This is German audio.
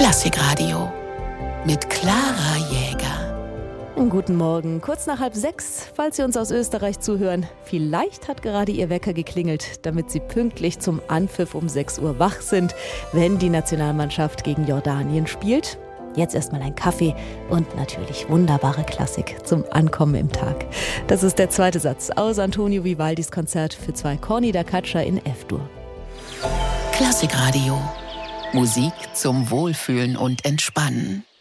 Klassikradio mit Clara Jäger. Guten Morgen, kurz nach 5:30, falls Sie uns aus Österreich zuhören. Vielleicht hat gerade Ihr Wecker geklingelt, damit Sie pünktlich zum Anpfiff um 6 Uhr wach sind, wenn die Nationalmannschaft gegen Jordanien spielt. Jetzt erstmal ein Kaffee und natürlich wunderbare Klassik zum Ankommen im Tag. Das ist der zweite Satz aus Antonio Vivaldis Konzert für 2 Corni da Caccia in F-Dur. Klassikradio. Musik zum Wohlfühlen und Entspannen.